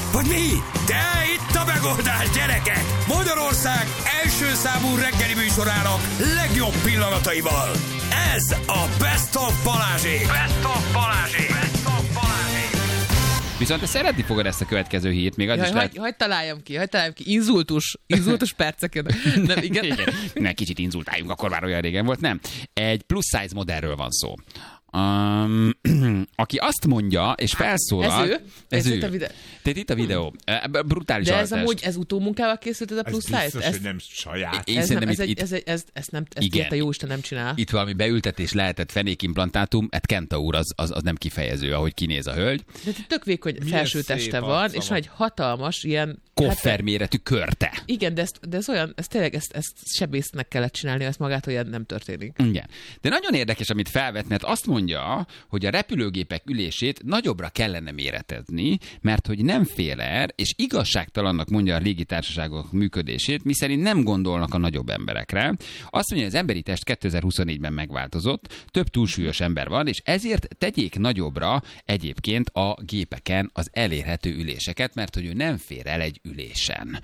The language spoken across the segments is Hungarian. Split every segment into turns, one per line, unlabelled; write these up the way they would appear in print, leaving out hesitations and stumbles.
Vagy mi? De itt a megoldás, gyerekek! Magyarország első számú reggeli műsorának legjobb pillanataival. Ez a Best of Balázsék! Best of Balázsék! Best of Balázsék!
Viszont te szeretni fogod ezt a következő hírt, még az is lehet...
Hagy találjam ki, inzultus perceken. Nem, igen.
Ne, kicsit inzultáljunk, akkor már olyan régen volt, nem. Egy plus size modellről van szó. Aki azt mondja, és felszólal... Ez ő. Tehát itt a videó. Brutális
de
altást.
Ez amúgy, ez utómunkával készült, ez a plusz size?
Ez biztos, hogy nem saját.
Ezt a jóisten nem csinál.
Itt valami beültetés lehetett, fenékimplantátum, Kenta úr, az nem kifejező, ahogy kinéz a hölgy.
De tök vékony felső teste van, és van egy hatalmas ilyen...
Kofferméretű körte.
Igen, de ez olyan, ezt sebésznek kellett csinálni, ezt magától ilyen nem történik.
Igen. De nagyon érdekes, amit felvet, mert azt mondja, hogy a repülőgépek ülését nagyobbra kellene méretezni, mert hogy nem fél el, és igazságtalannak mondja a légitársaságok működését, miszerint nem gondolnak a nagyobb emberekre. Azt mondja, hogy az emberi test 2024-ben megváltozott, több túlsúlyos ember van, és ezért tegyék nagyobbra egyébként a gépeken az elérhető üléseket, mert hogy ő nem fér el egy ülésen.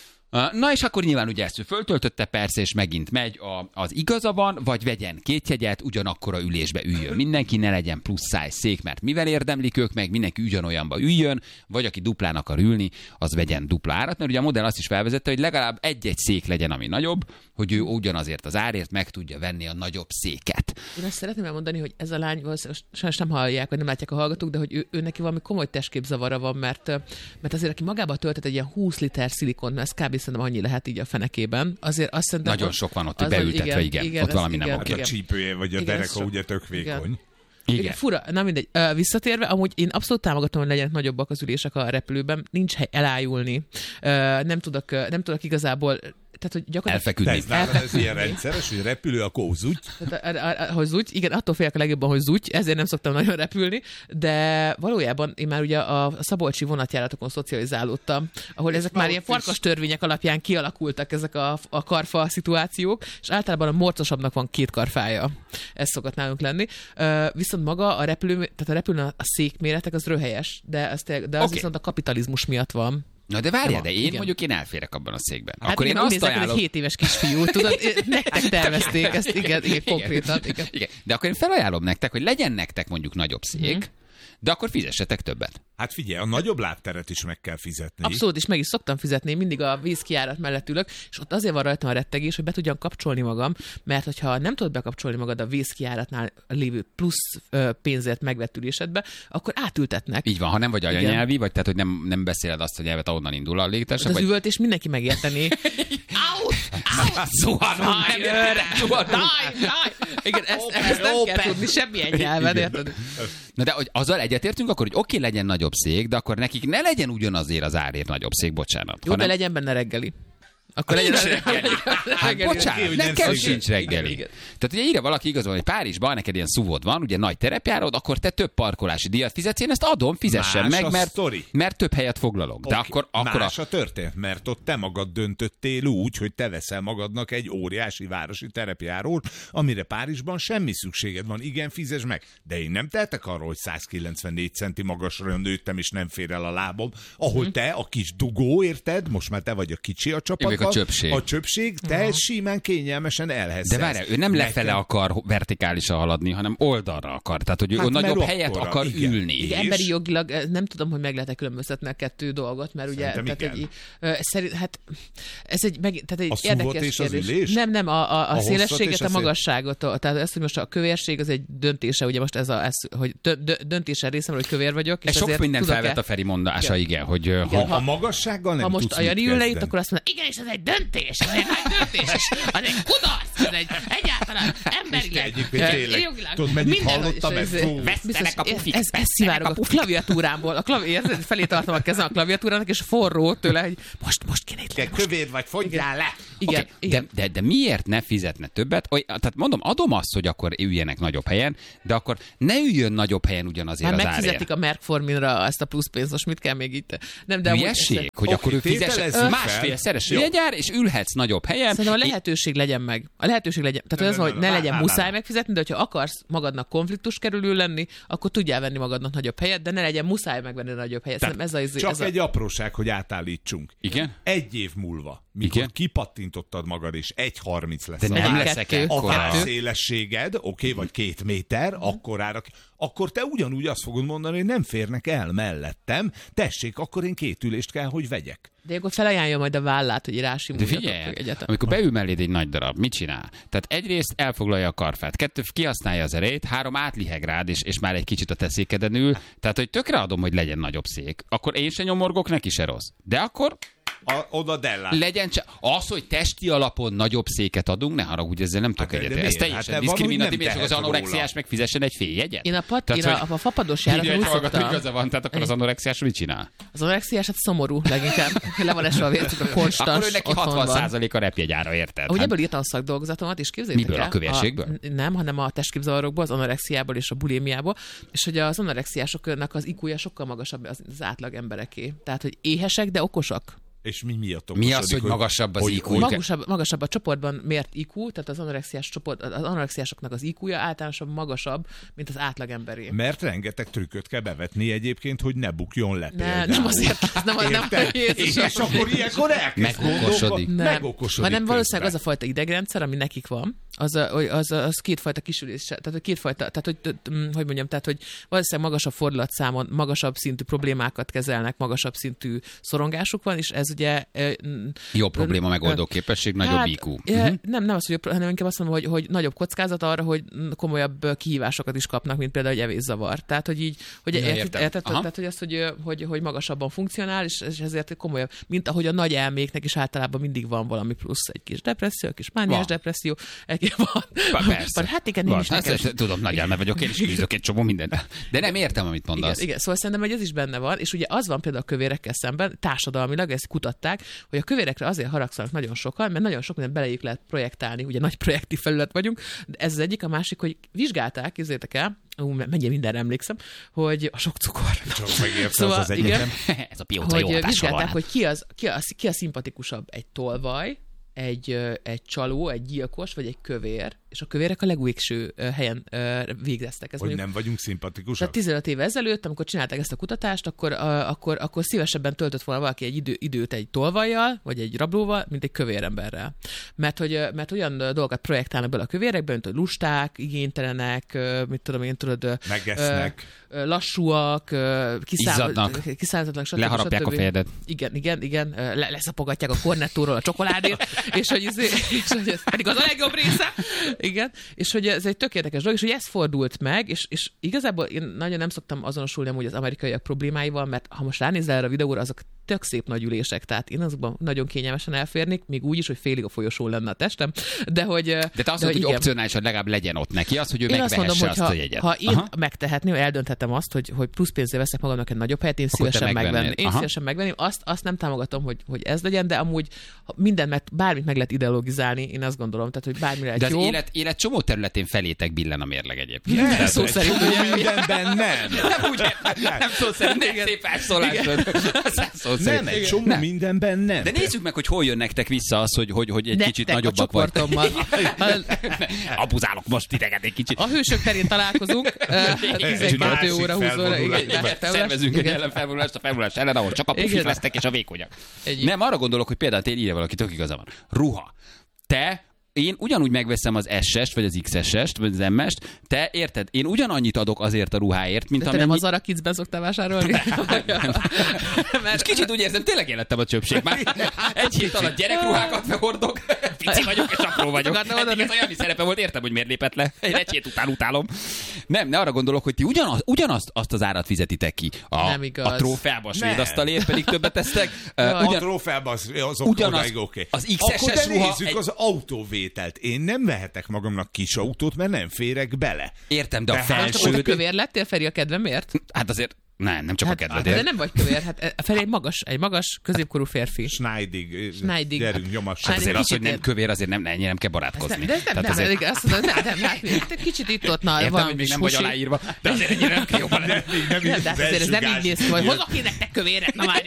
Na és akkor nyilván ugye ezt föltöltötte persze, és megint megy az igaza van, vagy vegyen két jegyet, ugyanakkora ülésbe üljön. Mindenki ne legyen plusz size szék, mert mivel érdemlik ők meg, mindenki ugyanolyanba üljön, vagy aki duplán akar ülni, az vegyen dupla árat, mert ugye a modell azt is felvezette, hogy legalább egy-egy szék legyen, ami nagyobb, hogy ő ugyanazért az árért meg tudja venni a nagyobb széket.
Én ezt szeretném elmondani, hogy ez a lány, sajnos nem hallják, vagy nem látják a hallgatók, de hogy ő neki valami komoly testképzavara van, mert azért aki magába töltett egy ilyen 20 liter szilikont, mert ez kb. Szerintem annyi lehet így a fenekében. Azért azt szerintem...
Nagyon sok van ott, beültetve, igen. Ott valami nem oké.
A csípője vagy a dereka ugye tök vékony.
Igen. Fura, na mindegy. Visszatérve, amúgy én abszolút támogatom, hogy legyenek nagyobbak az ülések a repülőben. Nincs hely elájulni. Nem tudok igazából... Tehát, hogy gyakorlatilag...
Elfeküdni.
Ez ilyen rendszeres, hogy repülő, akkor zúgy.
Hogy zúgy, igen, attól félek a legjobban, hogy zúgy, ezért nem szoktam nagyon repülni, de valójában én már ugye a szabolcsi vonatjáratokon szocializálódtam, ahol ezek már ilyen farkas törvények alapján kialakultak ezek a karfa szituációk, és általában a morcosabbnak van két karfája. Ez szokott nálunk lenni. Viszont maga a repülőn a székméretek az röhelyes, de az viszont a kapitalizmus miatt van.
Na de várjál, de én mondjuk én elférek abban a székben.
Hát
akkor
igen,
én azt ajánlom...
egy 7 éves kisfiú, tudod, nektek tervezték ezt, igen, konkrétan.
Igen. De akkor én felajánlom nektek, hogy legyen nektek mondjuk nagyobb szék, de akkor fizessetek többet.
Hát figyelj, a nagyobb lábteret is meg kell fizetni.
Abszolút, és meg is szoktam fizetni, mindig a vízkijárat mellett ülök, és ott azért van rajtam a rettegés, hogy be tudjam kapcsolni magam, mert hogyha nem tudod bekapcsolni magad a vízkijáratnál lévő plusz pénzért megvett ülésedbe, akkor átültetnek.
Így van, ha nem vagy anyanyelvi, vagy tehát, hogy nem beszéled azt a nyelvet, ahonnan indul a légitársaság.
Az üvöltés mindenki megértené. Igen, ezt nem kell tudni semmilyen nyelven, érted?
Na de hogy azzal egyetértünk akkor, hogy oké, legyen nagyobb szék, de akkor nekik ne legyen ugyanazért az árért nagyobb szék, bocsánat.
Jó, de legyen benne reggeli. Akkor legyen
reggeli. Hát bocsánat, nekem sincs reggeli. Tehát ugye írja valaki igazán, hogy Párizsban neked ilyen szuvod van, ugye nagy terepjárod, akkor te több parkolási díjat fizetsz, én ezt adom, fizessen meg, mert több helyet foglalok. De akkor
más a történet, mert ott te magad döntöttél úgy, hogy te veszel magadnak egy óriási városi terepjárót, amire Párizsban semmi szükséged van. Igen, fizes meg. De én nem tehetek arról, hogy 194 centi magasra nőttem, és nem fér el a lábom. Ahol te, a kis dugó, érted? Most már te vagy a kicsi a csapat. A csöpség, te simán kényelmesen elheszelsz.
De várjál, ő nem lefele akar vertikálisan haladni, hanem oldalra akar. Tehát, hogy ő nagyobb helyet akar ülni.
Igen, emberi jogilag nem tudom, hogy meg lehet-e különböztetni a kettő dolgot, mert ugye... Tehát ez egy érdekes kérdés. Nem, a szélességet, a magasságot. Tehát ezt, hogy most a kövérség, az egy döntése, ugye most hogy döntése részemről, hogy kövér vagyok.
És sok minden felvett a Feri mondása, igen, hogy...
A magassággal nem tudsz mit kezdeni. Ha most a Jani ül le itt,
akkor azt mondja, igen, és ez egy döntés, az egy nagy döntés, az egy kudarc, az egy egyáltalán emberileg, jogilag.
Tudod, mennyit hallottam ezt?
Vesztenek a pufik,
ez szivárog a klaviatúrámból. Felé tartom a kezem a klaviatúrának, és forró tőle, hogy most kéne itt lenni.
Kövér vagy, fogyjál le!
Igen.
De miért ne fizetne többet? Tehát mondom, adom azt, hogy akkor üljenek nagyobb helyen, de akkor ne üljön nagyobb helyen ugyanazért az árért.
Megfizetik a Merck-Forminra ezt a pluszpénzt, most mit kell még itt? Nem, de
hülyeség, hogy akkor ő fizesse másfélszeres jegyet, jár, és ülhetsz nagyobb helyen.
Szerintem a lehetőség legyen meg. A lehetőség legyen. Tehát az, hogy ne legyen muszáj megfizetni, de hogyha akarsz magadnak konfliktus kerülő lenni, akkor tudjál venni magadnak nagyobb helyet, de ne legyen muszáj megvenni nagyobb helyet.
Csak egy apróság, hogy átállítsunk.
Igen?
1 év múlva, mikor kipattintottad magad, és 1,30 lesz.
De nem leszek ekkora.
A szélességed, oké, vagy 2 méter, akkor te ugyanúgy azt fogod mondani, hogy nem férnek el mellettem, tessék, akkor én 2 ülést kell, hogy vegyek.
De akkor felajánlja majd a vállát, hogy rásimuljatok.
De figyelj, amikor beül melléd egy nagy darab, mit csinál? Tehát egyrészt elfoglalja a karfát, 2 kihasználja az erejét, 3 átliheg rád, és már egy kicsit a te székeden ül. Tehát, hogy tökre adom, hogy legyen nagyobb szék. Akkor én se nyomorgok, neki se rossz. De akkor
oda dellát.
Legyen az, hogy testi alapon nagyobb széket adunk, ne haragudj, ezzel nem tudok egyet. Ez teljesen diszkriminatív, és az anorexiás meg fizessen egy féljegyet.
Én a fapados járaton úgy szoktam.
Igaza van, tehát akkor az anorexiás mit csinál?
Az anorexiás hát szomorú leginkább. Le van esve a vércukor, konstant.
Akkor ő neki 60% a repjegyára, érted?
Ahogy ebből írtam a szakdolgozatomat, és képzeljétek el.
Miből, a kövérségből?
Nem, hanem a testképzavarokból, az anorexiából és a bulémiából. És hogy az anorexiásoknak az IQ-ja sokkal magasabb az átlag embereké. Tehát, hogy éhesek, de okosak.
És mi miatt okosodik?
Mi az, hogy magasabb az IQ?
Magasabb a csoportban mért IQ, tehát az anorexiásoknak az IQ-ja általánosabb magasabb, mint az átlagemberé.
Mert rengeteg trükköt kell bevetni egyébként, hogy ne bukjon le.
Nem azért, nem
és akkor ilyenkor
megokosodik.
Hanem valószínűleg az a fajta idegrendszer, ami nekik van, az kétfajta kisülés, tehát kétfajta, tehát hogy valószínűleg magasabb fordulatszámon, magasabb szintű problémákat kezelnek, magasabb szintű szorongásuk van, és ez ugye...
Jó probléma megoldó képesség, nagyobb IQ.
Nem az, hanem inkább azt mondom, hogy nagyobb kockázat arra, hogy komolyabb kihívásokat is kapnak, mint például egy evészavar. Tehát, hogy így, hogy érted, tehát, hogy az, hogy magasabban funkcionál, és ezért komolyabb, mint ahogy a nagy elméknek is általában mindig van valami plusz, egy kis depresszió, egy kis mániás depresszió, van.
Persze.
Hát igen, én is
tudom, nagy elme vagyok, én is küzdök egy csomó mindent. De nem értem, amit mondasz.
Igen, szóval szerintem, hogy ez is benne van, és ugye az van például a kövérekkel szemben, társadalmilag ezt kutatták, hogy a kövérekre azért haragszanak nagyon sokan, mert nagyon sok mindent belejük lehet projektálni, ugye nagy projektív felület vagyunk, de ez az egyik, a másik, hogy vizsgálták, képzeljétek el, mennyire mindenre emlékszem, hogy a sok cukor.
Szóval az egyetem.
Ez a pióca jó hatással
vizsgálták, hogy ki a szimpatikusabb, egy tolvaj, egy csaló, egy gyilkos, vagy egy kövér, és a kövérek a legvégső helyen végeztek.
Hogy nem vagyunk szimpatikusak?
Tehát 15 éve ezelőtt, amikor csinálták ezt a kutatást, akkor szívesebben töltött volna valaki egy időt egy tolvajjal, vagy egy rablóval, mint egy kövéremberrel. Mert olyan dolgokat projektálnak bele a kövérekbe, mint hogy lusták, igénytelenek, mit tudom én,
megesznek,
lassúak, kiszálltatnak, stb.
Leharapják a fejedet.
Igen, leszapogatják a kornettóról a csokoládét, és hogy ez pedig az a legjobb része. Igen, és hogy ez egy tök érdekes dolog, és hogy ez fordult meg, és igazából én nagyon nem szoktam azonosulni amúgy az amerikaiak problémáival, mert ha most ránézel erre a videóra, azok tök szép nagy ülések, tehát én azokban nagyon kényelmesen elférnék, még úgy is, hogy félig a folyosón lenne a testem, de te
azt mondod, hogy opcionálisan legalább legyen ott neki az, hogy ő megvehesse azt a jegyet.
Ha én megtehetném, eldönthetem azt, hogy plusz pénzzel veszek magamnak egy nagyobb helyet, én szívesen megvenném. Én szívesen megvenném, azt nem támogatom, hogy ez legyen, de amúgy bármit meg lehet ideologizálni, én azt gondolom, tehát hogy bármi lehet jó.
De az élet csomó területén felétek billen a mérleg egyébként.
Nem, szó szerint
mindenben nem.
Nem szó szerint, szép elszólásod.
Nem, egy csomó mindenben nem.
De nézzük meg, hogy hol jön nektek vissza az, hogy egy kicsit nagyobbak vagytok. Abuzálok most titeket egy kicsit.
A hősök terén találkozunk. 12 óra 20 óra.
Szervezünk egy ellenfelvonulást a felvonulás ellen, ahol csak a pufik lesznek és a vékonyak. Nem, arra gondolok, hogy például én írja valaki, tök igaza van. Ruha. Én ugyanúgy megveszem az S-est, vagy az XS-est, vagy az M-est, te érted? Én ugyanannyit adok azért a ruháért, mint
amennyi... De te nem az Zara Kidsben szoktál vásárolni?
És kicsit úgy érzem, tényleg élettem a csöpség már. Egy hét alatt gyerekruhákat hordok, pici vagyok és apró vagyok. Eddig ez olyan szerepe volt, értem, hogy miért lépett le. Egy hét után utálom. Nem, ne arra gondolok, hogy ti ugyanazt azt az árat fizetitek ki. A trófeába a svéd asztalért pedig többet tesztek.
A trófeába azok odáig oké.
Az XS-es ruha...
Akkor nézzük az autóvételt. Én nem vehetek magamnak kis autót, mert nem férek bele.
Értem, de a felső...
Te kövér lettél, Feri, a kedvemért?
Hát azért... Nem csak a kedvedért.
De nem vagy kövér, hát Feri egy magas középkorú férfi.
Schneidig.
Gyerünk, nyomassuk. Azért az, hogy nem kövér, azért nem kell barátkozni.
De azt mondod, nem, kicsit itt ott
értem, hogy még nem vagy aláírva, de azért ennyire nem kell jobban lenni.
De azért ez nem így néz ki, hogy hozok én nektek kövéret, na várjál.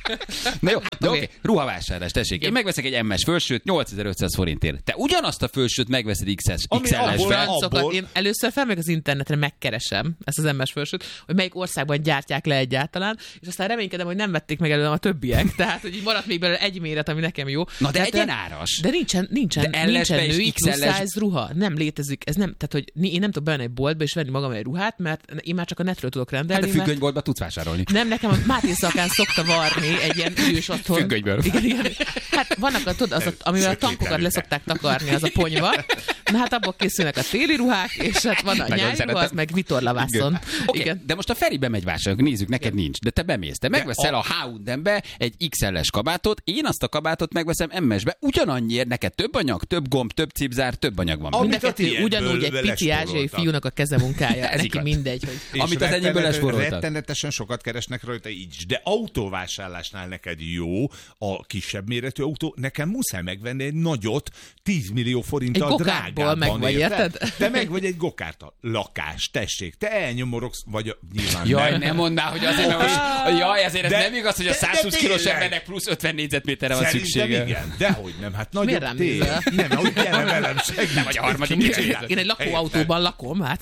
Na jó, oké. Ruhavásárlás, tessék. Én megveszek egy MS fölsőt 8500 forintért. Te ugyanazt a fölsőt megveszed XL-esbe.
Én először felmegyek az internetre, megkeresem ezt az MS fölsőt, hogy melyik országban gyártják le egyáltalán, és aztán reménykedem, hogy nem vették meg előlem a többiek. Tehát, hogy így maradt még belőle egy méret, ami nekem jó.
Na de egyenáras.
De nincsen női plus size ruha. Nem létezik. Ez nem, tehát, hogy én nem tudok bemenni egy boltba és venni magam egy ruhát, mert én már csak a netről tudok rendelni.
Hát a függönyboltba tudsz vásárolni.
Nem, nekem a Máté Szakán szokta varni egy ilyen idős otthon.
Függönyből.
Igen. Hát vannak, amivel a tankokat leszokták takarni, az a ponyva. Na hát abból készülnek a téli ruhák, és hát van a nyári ruha, az meg vitorlavászon.
Oké, de most a Feri bemegy vásárolni, nézzük, neked nincs, de te bemész. Te megveszel a H&M-be egy XL-es kabátot, én azt a kabátot megveszem MS-be, ugyanannyiért, neked több anyag, több gomb, több cipzár, több anyag van.
Mindenki ugyanúgy egy pici ázsiai fiúnak a kezemunkája. Ez neki mindegy, hogy...
Amit az enyémből lesporoltak.
Rettenetesen sokat keresnek rajta így, de autóvásárlásnál neked jó a kisebb méretű autó, nekem muszáj megvenni egy nagyot 10 millió forinttal drágábban.
Meg vagy, érted?
Te meg vagy egy gokárta. Lakás, tessék, te elnyomorogsz, vagy nyilván
jaj,
nem.
Nem mondd hogy azért, mert jaj, ezért ez nem igaz, hogy a 120 kilós embernek plusz 50 négyzetméterre van szüksége.
Igen, dehogy nem, hát nagyobb tél. Nem, ahogy gyere velem, segíts.
Nem vagy a harmadik.
Én egy lakóautóban lakom, hát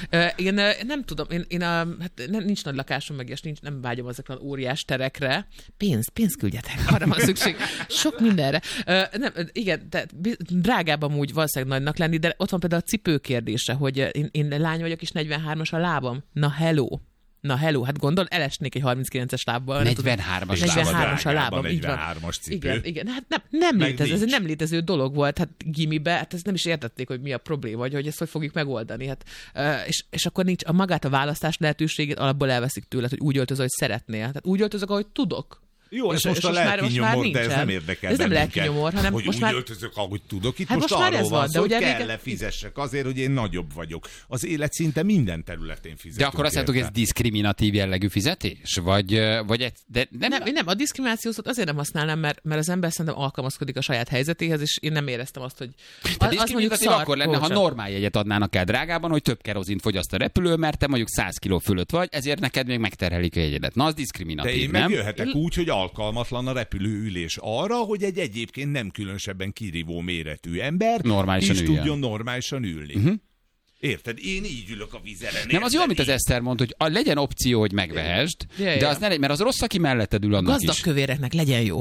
én nem tudom, hát nincs nagy lakásom meg, és nem vágyom ezekre az óriás terekre. Pénzt küldjetek, arra van szükség. Sok mindenre. Nem, igen, de drágább amúgy valószínűleg nagynak lenni, de ott van például a cipő kérdése, hogy én lány vagyok, és 43-as a lábam. Na hello, hát gondol, elesnék egy 39-es lábbal.
43-as
a lábam, így van.
43-as cipő.
Igen, hát nem létező, ez egy nem létező dolog volt, hát gimibe, hát ezt nem is értették, hogy mi a probléma, vagy hogy ezt hogy fogjuk megoldani. Hát, és akkor nincs a választás lehetőségét alapból elveszik tőled, hogy úgy öltözöl, hogy szeretnél. Tehát úgy öltözök, ahogy tudok.
Jó, ez most a lelkinyomor, de ez nem érdekel.
Ez nem lelkinyomor, hanem
hogy
most
úgy
már...
öltözök, ahogy tudok. Itt
hát
most
arról van,
szó, hogy kell-e fizessek azért, hogy én nagyobb vagyok. Az élet szinte minden területén fizetünk.
De akkor azt mondtuk, hogy ez diszkriminatív jellegű fizetés? Vagy de
nem, a diszkriminációt azért nem használnám, mert az ember szerintem alkalmazkodik a saját helyzetéhez, és én nem éreztem azt, hogy...
De diszkriminatív akkor lenne, ha normál jegyet adnának el drágában, hogy több kerozint fogyaszt a repülő, mert te mondjuk 100 kiló fölött vagy, ezért neked még megterhelik a jegyedet. Na, az diszkriminatív,
de én megjöhetek úgy, hogy alkalmatlan a repülőülés arra, hogy egy egyébként nem különösebben kirívó méretű ember is tudjon normálisan ülni. Érted? Én így ülök a vizeren.
Nem, az jó, amit az Eszter mond, hogy legyen opció, hogy megvehesd, de az ne legyen, mert az rossz, aki melletted ül, annak is.
Gazdag kövéreknek legyen jó.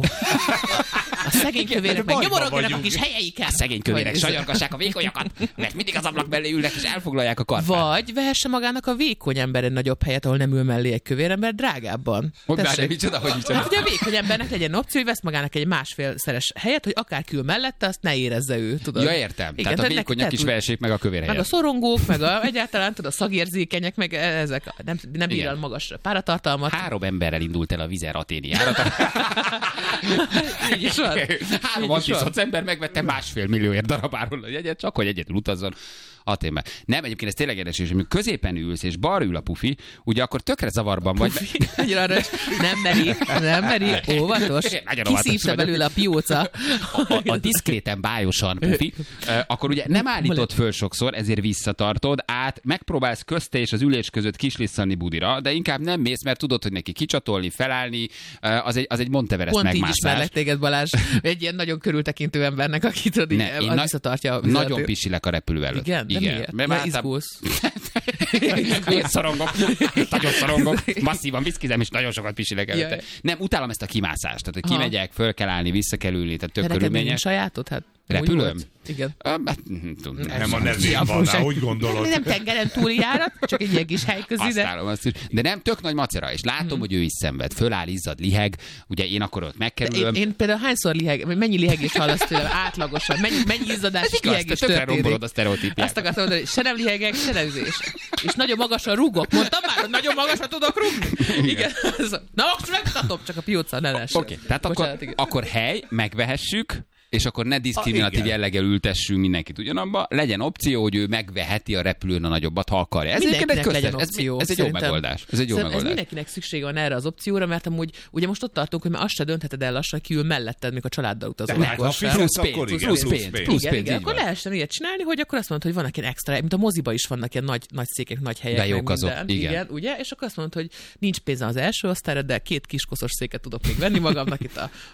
A szegény kövéreknek nyomorogjanak a kis helyeiket.
A szegény kövérek sajorgassák a vékonyakat, mert mindig az ablak mellé ülnek és elfoglalják a karfát.
Vagy vehesse magának a vékony ember egy nagyobb helyet, ahol nem ül mellé egy kövér ember drágábban.
Hogy micsoda?
Hát ugye a vékony embernek legyen opció, hogy vesz magának egy másfélszeres helyet, hogy akár kül mellette, azt ne érezze ő, tudod.
Ja, értem. Igen, tehát a vékonyak is vessék meg a kövér helyet.
Meg a szorongók, meg egyáltalán tudod, a szagérzékenyek, meg ezek nem bír el magas páratartalmat.
3 emberrel indult el a Vizer Aténiára.
Így is van.
3 antiszoc ember megvette 1,5 millióért darabáról a jegyet, csak hogy egyedül utazzon Aténbe. Nem, egyébként ez tényleg érdekes, hogy amikor középen ülsz, és balra ül a pufi, ugye akkor tökre zavarban vagy. Nem meri, óvatos. Kiszívta belőle a pióca. A diszkréten bájosan pufi, akkor ugye nem állítod föl sokszor, ezért visszatartod, megpróbálsz közte és az ülés között kislisszani budira, de inkább nem mész, mert tudod, hogy neki kicsatolni, felállni, az egy Monteverest megmászás. Pont így
ismerlek téged, Balázs, egy ilyen nagyon körültekintő embernek, aki tudod, visszatartja a vizeletét.
Nagyon pisilek a repülő előtt.
Igen, mert izgulsz.
Én szorongok. Nagyon szorongok. Masszívan viszkizem, és nagyon sokat pisilek előtte. Nem, utálom ezt a kimászást. Tehát, hogy kimegyek, föl kell állni, vissza kell ülni, tehát tök körülményes.
Sajátod? Hát
repülőm?
Igen.
Nem a nevén van, úgy gondolod.
Nem tengeren túli járat, csak egy ilyen kis helyközi.
De nem, tök nagy macera, és látom, hogy ő is szenved. Föláll, izzad, liheg, ugye én akkor ott megkerülöm.
Én például hányszor liheg, mennyi lihegés hallasz tőlem átlagosan, mennyi izzadás, lihegés történik.
A sztereotípiát.
Azt akartam mondani, hogy se nem lihegek, se nem üzés. És nagyon magasan rúgok. Mondtam már, hogy nagyon magasra tudok rúgni. Igen. Na most megmutatom, csak a pióca ne lessen.
Oké, tehát akkor hely, megvehessük, és akkor ne diszkriminatív jelleggel ültessünk mindenkit ugyanabba, legyen opció, hogy ő megveheti a repülőn a nagyobbat, ha akarja. Ez egy jó megoldás. Ez
mindenkinek szüksége van erre az opcióra, mert amúgy ugye most ott tartunk, hogy már azt se döntheted el lassan, ki ül melletted, még a családdal utazol.
Plusz pénz.
Akkor lehessen ilyet csinálni, hogy akkor azt mondod, hogy vannak ilyen extra, mint a moziba is vannak ilyen nagy székek, nagy helyek.
De jók azok,
igen. Ugye? És akkor azt mondod, hogy nincs pénz az első osztályra, de 2 kiskoszos széket tudok még venni magamnak itt